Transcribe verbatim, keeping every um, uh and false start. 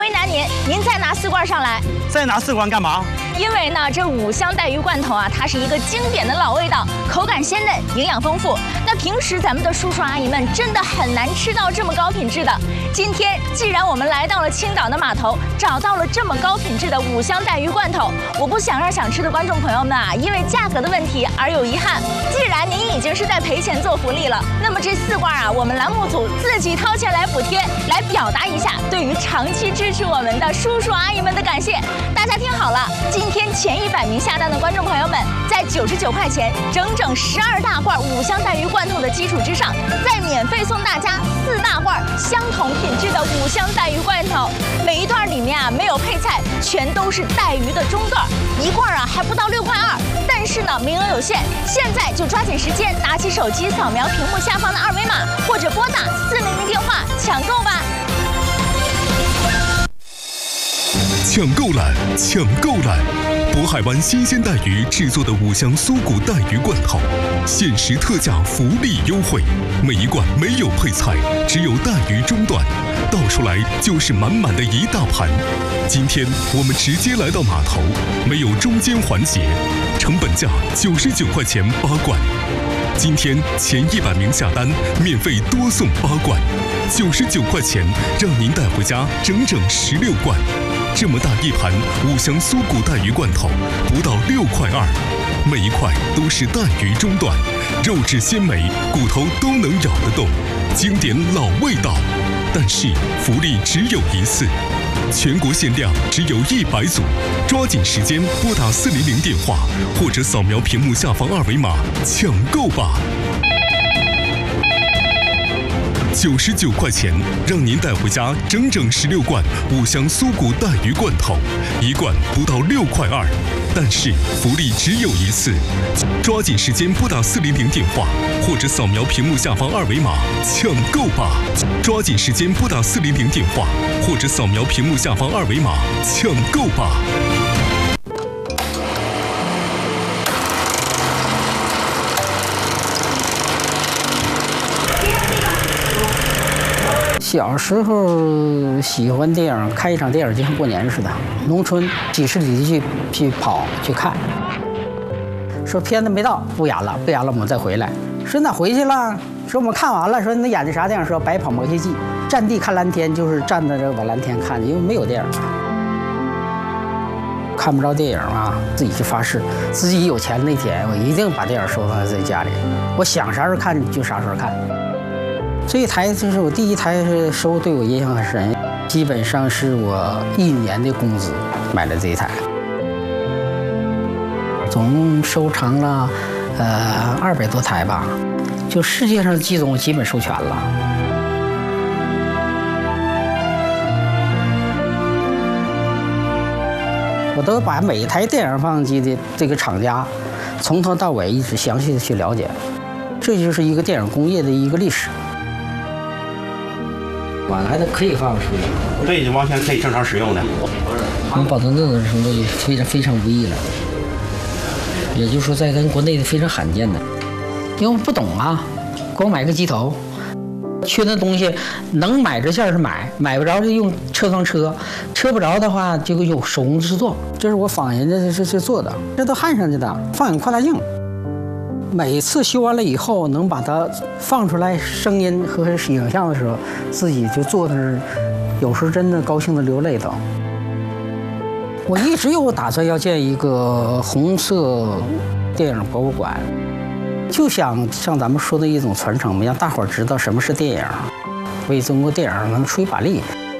为难您，您再拿四罐上来。 再拿四罐干嘛？ 因为呢，这五香带鱼罐头啊，它是一个经典的老味道，口感鲜嫩，营养丰富。那平时咱们的叔叔阿姨们真的很难吃到这么高品质的。今天既然我们来到了青岛的码头，找到了这么高品质的五香带鱼罐头，我不想让想吃的观众朋友们啊，因为价格的问题而有遗憾。既然您已经是在赔钱做福利了，那么这四罐啊，我们栏目组自己掏钱来补贴，来表达一下对于长期支持我们的叔叔阿姨们的感谢。大家听好了，今天前一百名下单的观众朋友们，在九十九块钱整整十二大罐五香带鱼罐头的基础之上，再免费送大家四大罐相同品质的五香带鱼罐头。每一段里面啊没有配菜，全都是带鱼的中段，一罐啊还不到六块二。但是呢，名额有限，现在就抓紧时间，拿起手机扫描屏幕下方的二维码，或者拨打四零零电话抢购吧。 抢购来，抢购来！渤海湾新鲜带鱼制作的五香酥骨带鱼罐头，限时特价福利优惠，每一罐没有配菜，只有带鱼中段，倒出来就是满满的一大盘。今天我们直接来到码头，没有中间环节，成本价九十九块钱八罐。今天前一百名下单，免费多送八罐，九十九块钱让您带回家整整十六罐。这么大一盘五香酥骨带鱼罐头，不到六块二，每一块都是带鱼中段，肉质鲜美，骨头都能咬得动，经典老味道。但是福利只有一次，全国限量只有一百组，抓紧时间拨打四零零电话，或者扫描屏幕下方二维码抢购吧。九十九块钱，让您带回家整整十六罐五香酥骨带鱼罐头，一罐不到六块二。但是福利只有一次，抓紧时间拨打四零零电话，或者扫描屏幕下方二维码抢购吧。抓紧时间拨打四零零电话，或者扫描屏幕下方二维码抢购吧。 小时候喜欢电影，看一场电影就像过年似的，农村几十里地去去跑去看。说片子没到，不演了，不演了，我们再回来。说那回去了，说我们看完了，说那演的啥电影？说《白跑魔蝎记》，站地看蓝天，就是站在这把蓝天看，因为没有电影，看不着电影啊，自己去发誓，自己有钱那天我一定把电影收藏在家里，我想啥时候看就啥时候看。这一台就是我第一台是收，对我印象很深，基本上是我一年的工资买了这一台，总共收藏了呃二百多台吧，就世界上的机种基本收全了。我都把每一台电影放映机的这个厂家，从头到尾一直详细的去了解，这就是一个电影工业的一个历史。往来的可以放出去， 对，完全可以正常使用的。 我们保存这种程度就非常非常无易了，也就是说在咱国内非常罕见的。因为我们不懂啊，光买个机头，缺那东西能买着线是买，买不着就用车装车，车不着的话就用手工制作。这是我仿人家这是做的，这都焊上去的，放影扩大镜。每次修完了以后，能把它放出来声音和影像的时候，自己就坐在那儿，有时候真的高兴的流泪都。我一直有打算要建一个红色电影博物馆，就想像咱们说的一种传承，让大伙儿知道什么是电影，为中国电影能出一把力。